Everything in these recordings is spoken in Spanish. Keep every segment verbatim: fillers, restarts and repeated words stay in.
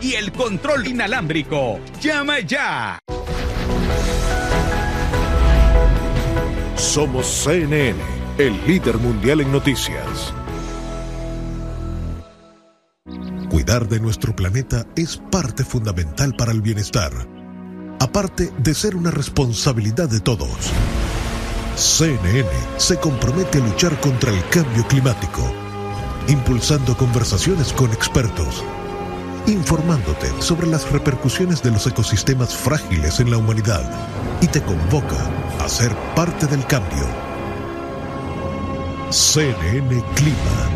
y el control inalámbrico. ¡Llama ya! Somos C N N, el líder mundial en noticias. Cuidar de nuestro planeta es parte fundamental para el bienestar, aparte de ser una responsabilidad de todos. C N N se compromete a luchar contra el cambio climático, impulsando conversaciones con expertos, informándote sobre las repercusiones de los ecosistemas frágiles en la humanidad, y te convoca a ser parte del cambio. C N N Clima.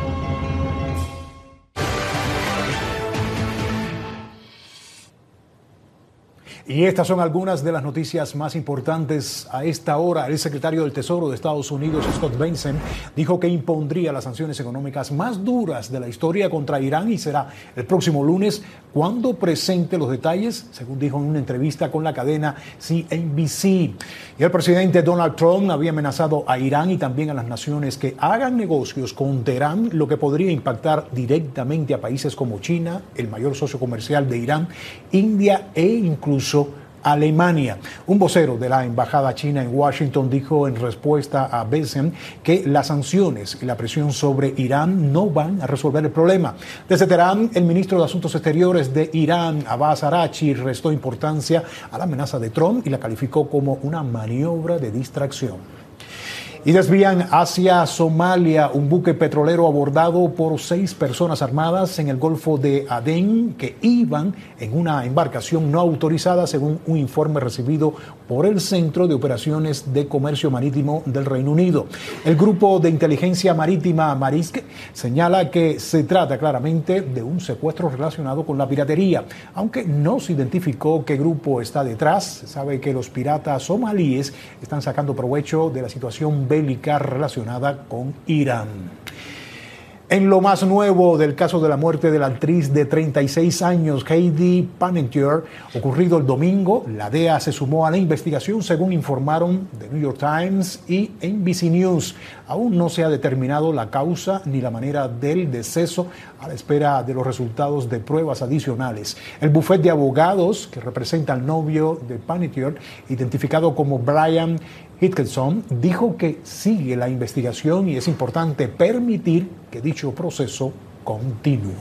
Y estas son algunas de las noticias más importantes a esta hora. El secretario del Tesoro de Estados Unidos, Scott Bessent, dijo que impondría las sanciones económicas más duras de la historia contra Irán y será el próximo lunes cuando presente los detalles, según dijo en una entrevista con la cadena C N B C. Y el presidente Donald Trump había amenazado a Irán y también a las naciones que hagan negocios con Teherán, lo que podría impactar directamente a países como China, el mayor socio comercial de Irán, India e incluso Alemania. Un vocero de la embajada china en Washington dijo en respuesta a Bessent que las sanciones y la presión sobre Irán no van a resolver el problema. Desde Teherán, el ministro de Asuntos Exteriores de Irán, Abbas Araghchi, restó importancia a la amenaza de Trump y la calificó como una maniobra de distracción. Y desvían hacia Somalia un buque petrolero abordado por seis personas armadas en el Golfo de Adén que iban en una embarcación no autorizada, según un informe recibido por el Centro de Operaciones de Comercio Marítimo del Reino Unido. El Grupo de Inteligencia Marítima Maersk señala que se trata claramente de un secuestro relacionado con la piratería, aunque no se identificó qué grupo está detrás. Se sabe que los piratas somalíes están sacando provecho de la situación bélica relacionada con Irán. En lo más nuevo del caso de la muerte de la actriz de treinta y seis años, Heidi Panettiere, ocurrido el domingo, la D E A se sumó a la investigación, según informaron The New York Times y N B C News. Aún no se ha determinado la causa ni la manera del deceso, a la espera de los resultados de pruebas adicionales. El bufete de abogados que representa al novio de Panettiere, identificado como Brian Hitchison, dijo que sigue la investigación y es importante permitir que dicho proceso continúe.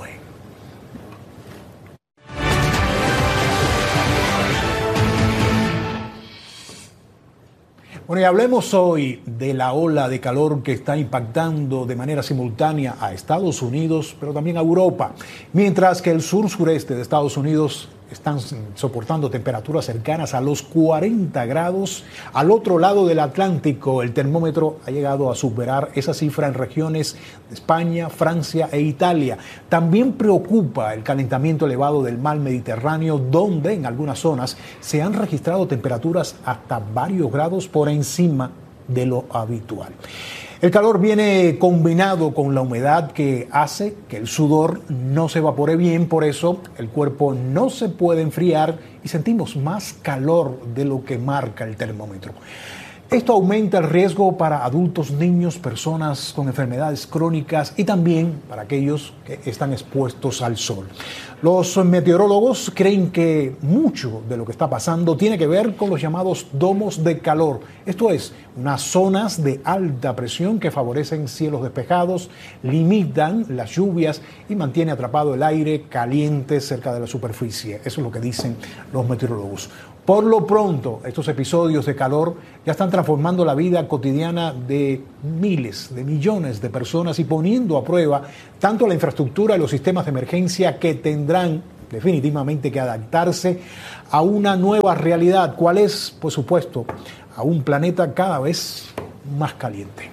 Bueno, y hablemos hoy de la ola de calor que está impactando de manera simultánea a Estados Unidos, pero también a Europa, mientras que el sur-sureste de Estados Unidos están soportando temperaturas cercanas a los cuarenta grados. Al otro lado del Atlántico, el termómetro ha llegado a superar esa cifra en regiones de España, Francia e Italia. También preocupa el calentamiento elevado del mar Mediterráneo, donde en algunas zonas se han registrado temperaturas hasta varios grados por encima de lo habitual. El calor viene combinado con la humedad que hace que el sudor no se evapore bien, por eso el cuerpo no se puede enfriar y sentimos más calor de lo que marca el termómetro. Esto aumenta el riesgo para adultos, niños, personas con enfermedades crónicas y también para aquellos que están expuestos al sol. Los meteorólogos creen que mucho de lo que está pasando tiene que ver con los llamados domos de calor. Esto es, unas zonas de alta presión que favorecen cielos despejados, limitan las lluvias y mantiene atrapado el aire caliente cerca de la superficie. Eso es lo que dicen los meteorólogos. Por lo pronto, estos episodios de calor ya están transformando la vida cotidiana de miles, de millones de personas y poniendo a prueba tanto la infraestructura y los sistemas de emergencia que tendrán definitivamente que adaptarse a una nueva realidad. ¿Cuál es? Por supuesto, a un planeta cada vez más caliente.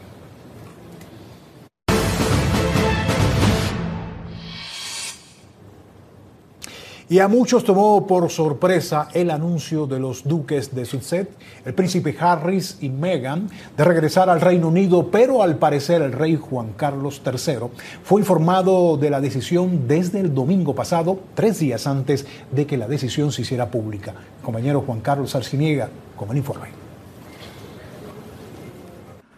Y a muchos tomó por sorpresa el anuncio de los duques de Sussex, el príncipe Harry y Meghan, de regresar al Reino Unido, pero al parecer el rey Juan Carlos tercero fue informado de la decisión desde el domingo pasado, tres días antes de que la decisión se hiciera pública. El compañero Juan Carlos Arciniega con el informe.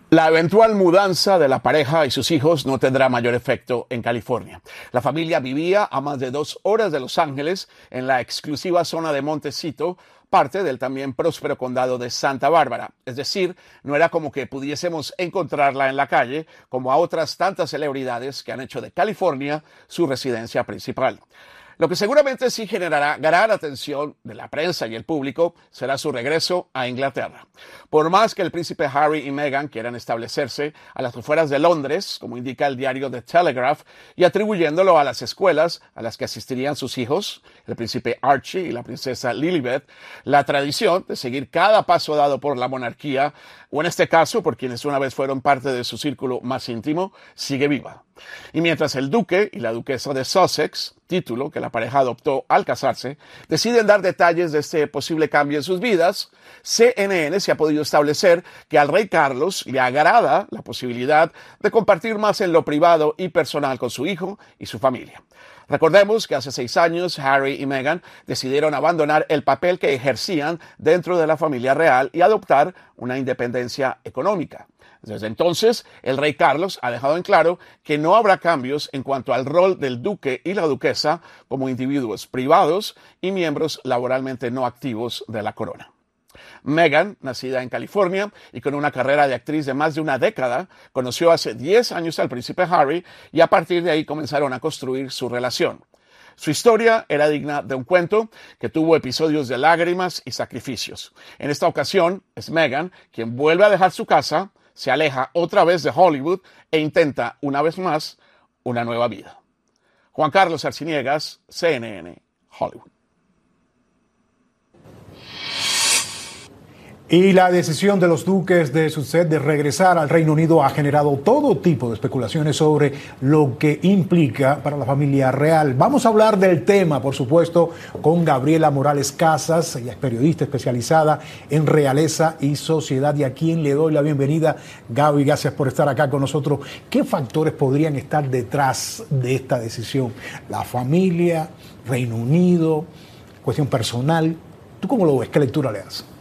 La eventual mudanza de la pareja y sus hijos no tendrá mayor efecto en California. La familia vivía a más de dos horas de Los Ángeles, en la exclusiva zona de Montecito, parte del también próspero condado de Santa Bárbara. Es decir, no era como que pudiésemos encontrarla en la calle, como a otras tantas celebridades que han hecho de California su residencia principal. Lo que seguramente sí generará gran atención de la prensa y el público será su regreso a Inglaterra. Por más que el príncipe Harry y Meghan quieran establecerse a las afueras de Londres, como indica el diario The Telegraph, y atribuyéndolo a las escuelas a las que asistirían sus hijos, el príncipe Archie y la princesa Lilibet, la tradición de seguir cada paso dado por la monarquía, o en este caso por quienes una vez fueron parte de su círculo más íntimo, sigue viva. Y mientras el duque y la duquesa de Sussex, título que la pareja adoptó al casarse, deciden dar detalles de este posible cambio en sus vidas, C N N se ha podido establecer que al rey Carlos le agrada la posibilidad de compartir más en lo privado y personal con su hijo y su familia. Recordemos que hace seis años Harry y Meghan decidieron abandonar el papel que ejercían dentro de la familia real y adoptar una independencia económica. Desde entonces, el rey Carlos ha dejado en claro que no habrá cambios en cuanto al rol del duque y la duquesa como individuos privados y miembros laboralmente no activos de la corona. Meghan, nacida en California y con una carrera de actriz de más de una década, conoció hace diez años al príncipe Harry y a partir de ahí comenzaron a construir su relación. Su historia era digna de un cuento que tuvo episodios de lágrimas y sacrificios. En esta ocasión es Meghan quien vuelve a dejar su casa, se aleja otra vez de Hollywood e intenta una vez más una nueva vida. Juan Carlos Arciniegas, C N N, Hollywood. Y la decisión de los duques de Sussex de regresar al Reino Unido ha generado todo tipo de especulaciones sobre lo que implica para la familia real. Vamos a hablar del tema, por supuesto, con Gabriela Morales Casas. Ella es periodista especializada en realeza y sociedad, y a quien le doy la bienvenida. Gaby, gracias por estar acá con nosotros. ¿Qué factores podrían estar detrás de esta decisión? La familia, Reino Unido, cuestión personal. ¿Tú cómo lo ves? ¿Qué lectura le das?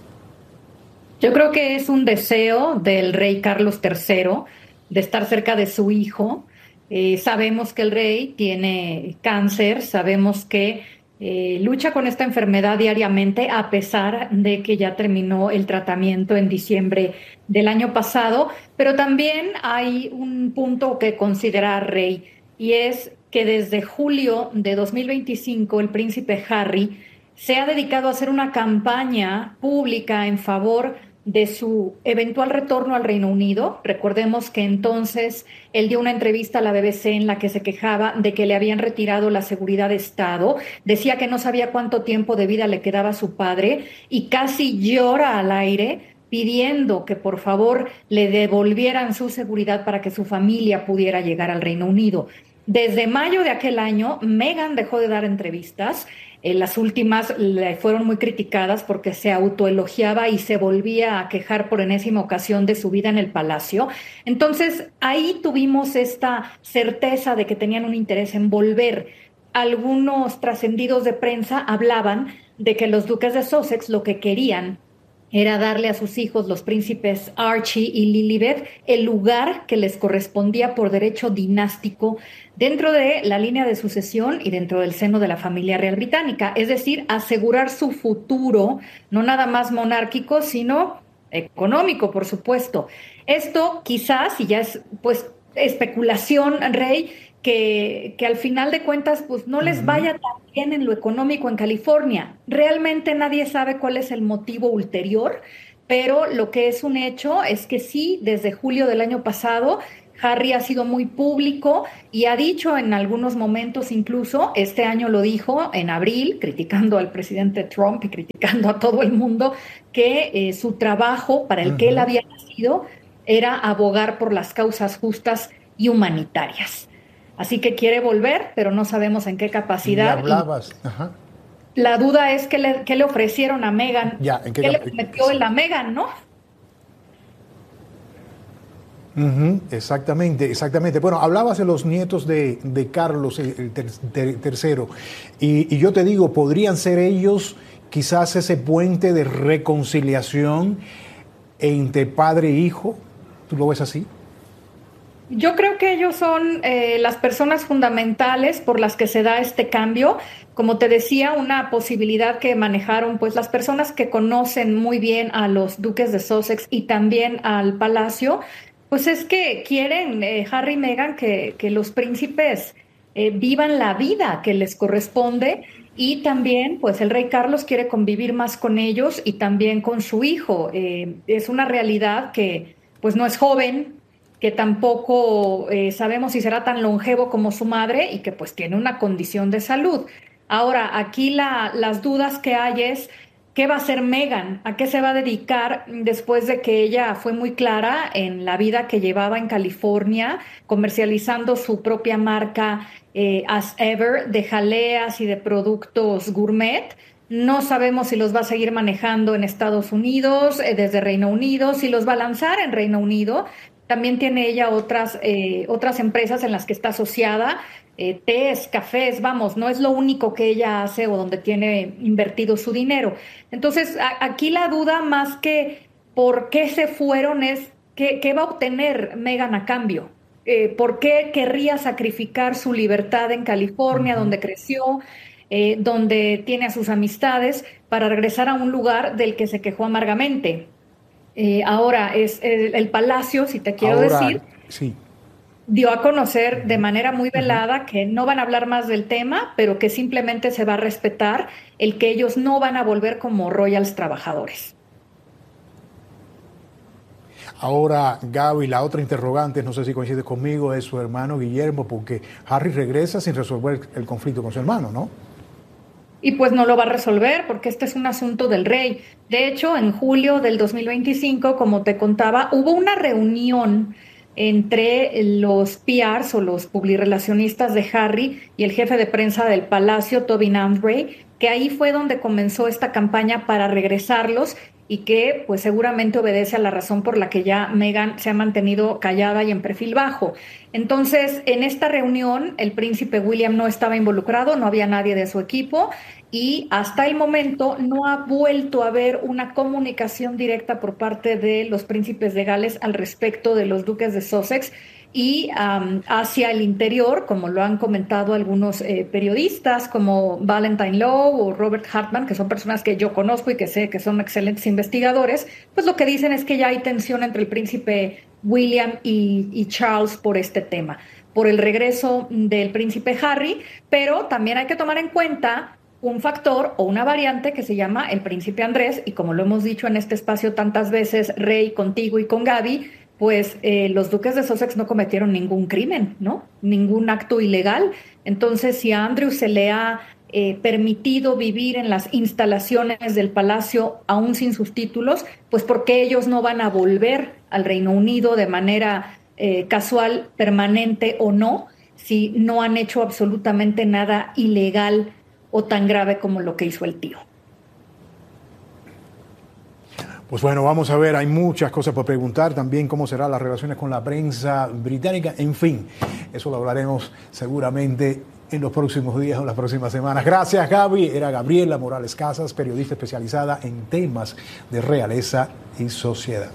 Yo creo que es un deseo del rey Carlos tercero de estar cerca de su hijo. Eh, sabemos que el rey tiene cáncer, sabemos que eh, lucha con esta enfermedad diariamente, a pesar de que ya terminó el tratamiento en diciembre del año pasado, pero también hay un punto que considerar, Rey, y es que desde julio de dos mil veinticinco el príncipe Harry se ha dedicado a hacer una campaña pública en favor de su eventual retorno al Reino Unido. Recordemos que entonces él dio una entrevista a la B B C en la que se quejaba de que le habían retirado la seguridad de Estado, decía que no sabía cuánto tiempo de vida le quedaba a su padre y casi llora al aire pidiendo que por favor le devolvieran su seguridad para que su familia pudiera llegar al Reino Unido. Desde mayo de aquel año, Meghan dejó de dar entrevistas. Eh, las últimas le fueron muy criticadas porque se autoelogiaba y se volvía a quejar por enésima ocasión de su vida en el palacio. Entonces, ahí tuvimos esta certeza de que tenían un interés en volver. Algunos trascendidos de prensa hablaban de que los duques de Sussex lo que querían era darle a sus hijos, los príncipes Archie y Lilibet, el lugar que les correspondía por derecho dinástico dentro de la línea de sucesión y dentro del seno de la familia real británica. Es decir, asegurar su futuro, no nada más monárquico, sino económico, por supuesto. Esto quizás, y ya es pues especulación, Rey, que, que al final de cuentas pues no les vaya tan bien en lo económico en California. Realmente nadie sabe cuál es el motivo ulterior, pero lo que es un hecho es que sí, desde julio del año pasado, Harry ha sido muy público y ha dicho en algunos momentos, incluso este año lo dijo en abril, criticando al presidente Trump y criticando a todo el mundo, que eh, su trabajo para el uh-huh. que él había nacido era abogar por las causas justas y humanitarias. Así que quiere volver, pero no sabemos en qué capacidad. Y hablabas. Ajá. La duda es qué le, qué le ofrecieron a Meghan. Ya, ¿en qué, ¿Qué le prometió él a Meghan, no? Uh-huh, exactamente, exactamente. Bueno, hablabas de los nietos de, de Carlos el ter, ter, tercero, y, y yo te digo, podrían ser ellos quizás ese puente de reconciliación entre padre e hijo. ¿Tú lo ves así? Yo creo que ellos son eh, las personas fundamentales por las que se da este cambio. Como te decía, una posibilidad que manejaron pues las personas que conocen muy bien a los duques de Sussex y también al palacio, pues es que quieren, eh, Harry y Meghan, que, que los príncipes eh, vivan la vida que les corresponde, y también pues el rey Carlos quiere convivir más con ellos y también con su hijo. Eh, es una realidad que pues no es joven, que tampoco eh, sabemos si será tan longevo como su madre y que pues tiene una condición de salud. Ahora, aquí la, las dudas que hay es, ¿qué va a hacer Meghan? ¿A qué se va a dedicar después de que ella fue muy clara en la vida que llevaba en California, comercializando su propia marca eh, As Ever, de jaleas y de productos gourmet? No sabemos si los va a seguir manejando en Estados Unidos, eh, desde Reino Unido, si los va a lanzar en Reino Unido. También tiene ella otras, eh, otras empresas en las que está asociada, eh, tés, cafés, vamos, no es lo único que ella hace o donde tiene invertido su dinero. Entonces, a, aquí la duda más que por qué se fueron es qué, qué va a obtener Meghan a cambio. Eh, ¿Por qué querría sacrificar su libertad en California, uh-huh. donde creció, eh, donde tiene a sus amistades, para regresar a un lugar del que se quejó amargamente? Eh, ahora, es el, el Palacio, si te quiero ahora, decir, sí. dio a conocer de manera muy velada que no van a hablar más del tema, pero que simplemente se va a respetar el que ellos no van a volver como royals trabajadores. Ahora, Gaby, la otra interrogante, no sé si coincide conmigo, es su hermano Guillermo, porque Harry regresa sin resolver el conflicto con su hermano, ¿no? Y pues no lo va a resolver porque este es un asunto del rey. De hecho, en julio del dos mil veinticinco, como te contaba, hubo una reunión entre los P Rs o los publirelacionistas de Harry y el jefe de prensa del Palacio, Tobin Andrey, que ahí fue donde comenzó esta campaña para regresarlos y que pues seguramente obedece a la razón por la que ya Meghan se ha mantenido callada y en perfil bajo. Entonces, en esta reunión el príncipe William no estaba involucrado, no había nadie de su equipo y hasta el momento no ha vuelto a haber una comunicación directa por parte de los príncipes de Gales al respecto de los duques de Sussex y um, hacia el interior, como lo han comentado algunos eh, periodistas como Valentine Lowe o Robert Hartman, que son personas que yo conozco y que sé que son excelentes investigadores, pues lo que dicen es que ya hay tensión entre el príncipe William y, y Charles por este tema, por el regreso del príncipe Harry, pero también hay que tomar en cuenta un factor o una variante que se llama el príncipe Andrés, y como lo hemos dicho en este espacio tantas veces, Rey, contigo y con Gaby, pues eh, los duques de Sussex no cometieron ningún crimen, ¿no? Ningún acto ilegal. Entonces, si a Andrew se le ha eh, permitido vivir en las instalaciones del palacio aún sin sus títulos, pues ¿por qué ellos no van a volver al Reino Unido de manera eh, casual, permanente o no, si no han hecho absolutamente nada ilegal o tan grave como lo que hizo el tío? Pues bueno, vamos a ver, hay muchas cosas por preguntar, también cómo serán las relaciones con la prensa británica, en fin, eso lo hablaremos seguramente en los próximos días o las próximas semanas. Gracias, Gaby. Era Gabriela Morales Casas, periodista especializada en temas de realeza y sociedad.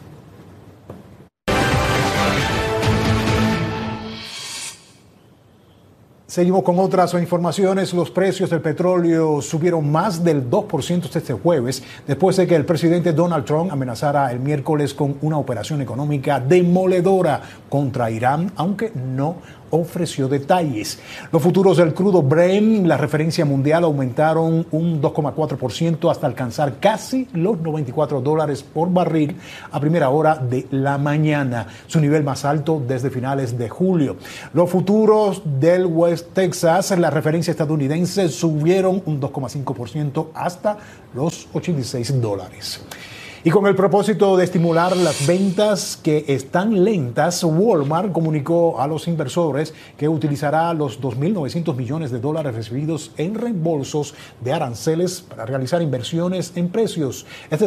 Seguimos con otras informaciones. Los precios del petróleo subieron más del dos por ciento este jueves, después de que el presidente Donald Trump amenazara el miércoles con una operación económica demoledora contra Irán, aunque no ofreció detalles. Los futuros del crudo Brent, la referencia mundial, aumentaron un dos coma cuatro por ciento hasta alcanzar casi los noventa y cuatro dólares por barril a primera hora de la mañana, su nivel más alto desde finales de julio. Los futuros del West Texas, la referencia estadounidense, subieron un dos coma cinco por ciento hasta los ochenta y seis dólares. Y con el propósito de estimular las ventas que están lentas, Walmart comunicó a los inversores que utilizará los dos mil novecientos millones de dólares recibidos en reembolsos de aranceles para realizar inversiones en precios, es decir,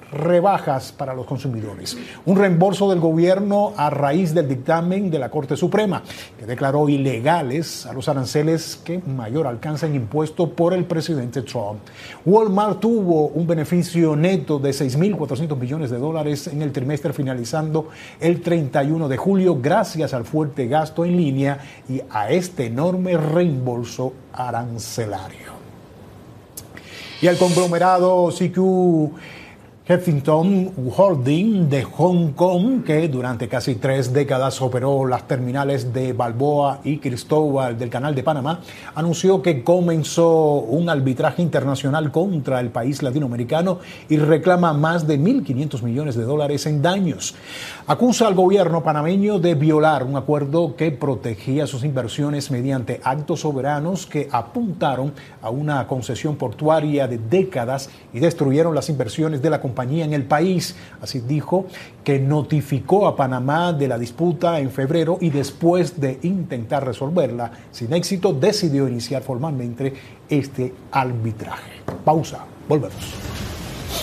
rebajas para los consumidores. Un reembolso del gobierno a raíz del dictamen de la Corte Suprema, que declaró ilegales a los aranceles que mayor alcanzan impuesto por el presidente Trump. Walmart tuvo un beneficio neto de seis mil cuatrocientos millones de dólares en el trimestre finalizando el treinta y uno de julio, gracias al fuerte gasto en línea y a este enorme reembolso arancelario. Y el conglomerado C Q Huntington Holding de Hong Kong, que durante casi tres décadas operó las terminales de Balboa y Cristóbal del Canal de Panamá, anunció que comenzó un arbitraje internacional contra el país latinoamericano y reclama más de mil quinientos millones de dólares en daños. Acusa al gobierno panameño de violar un acuerdo que protegía sus inversiones mediante actos soberanos que apuntaron a una concesión portuaria de décadas y destruyeron las inversiones de la compañía en el país. Así dijo que notificó a Panamá de la disputa en febrero y después de intentar resolverla sin éxito decidió iniciar formalmente este arbitraje. Pausa, volvemos.